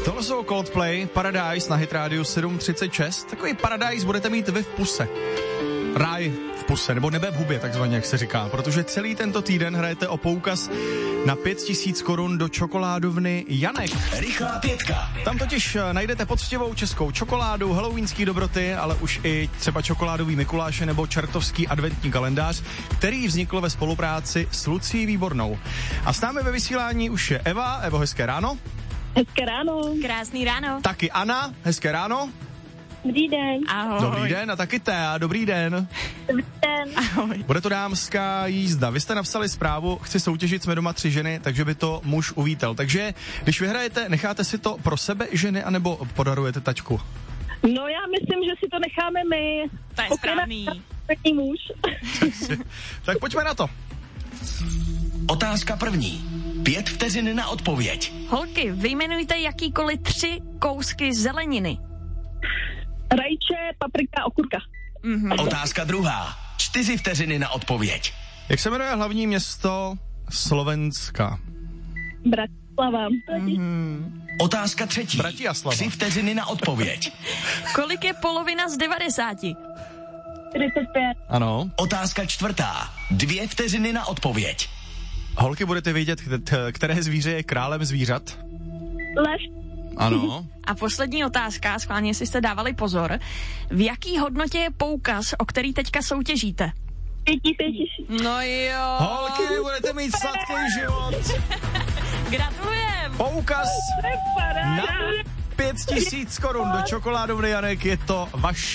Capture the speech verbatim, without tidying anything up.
Tohle jsou Coldplay, Paradise na Hit Radio sedm třicet šest. Takový Paradise budete mít vy v puse. Ráj v puse, nebo nebe v hubě, takzvaně, jak se říká. Protože celý tento týden hrajete o poukaz na pět tisíc korun do čokoládovny Janek. Rychlá pětka. Tam totiž najdete poctivou českou čokoládu, halloweenský dobroty, ale už i třeba čokoládový Mikuláše nebo čertovský adventní kalendář, který vznikl ve spolupráci s Lucí Výbornou. A s námi ve vysílání už je Eva. Evo, hezké ráno. Hezké ráno. Krásný ráno. Taky Anna, hezké ráno. Dobrý den. Ahoj. Dobrý den a taky Thea, dobrý den. Dobrý den. Ahoj. Bude to dámská jízda. Vy jste napsali zprávu, chci soutěžit, jsme doma tři ženy, takže by to muž uvítal. Takže když vyhrajete, necháte si to pro sebe ženy, anebo podarujete taťku? No já myslím, že si to necháme my. To je Pokud správný. Takový muž. Tak pojďme na to. Otázka první. Pět vteřin na odpověď. Holky, vyjmenujte jakýkoliv tři kousky zeleniny. Rajče, paprika, okurka. Mhm. Otázka druhá. Čtyři vteřiny na odpověď. Jak se jmenuje hlavní město Slovenska? Bratislava. Otázka třetí. Bratislava. Tři vteřiny na odpověď. Kolik je polovina z devadesáti? čtyřicet pět. Ano. Otázka čtvrtá. Dvě vteřiny na odpověď. Holky, budete vědět, které zvíře je králem zvířat? Lev. Ano. A poslední otázka, schválně si jste dávali pozor. V jaký hodnotě je poukaz, o který teďka soutěžíte? Pět tisíc. No jo. Holky, budete mít sladký život. Gratulujem. Poukaz na pět tisíc korun do čokoládovny Janek, je to vaše.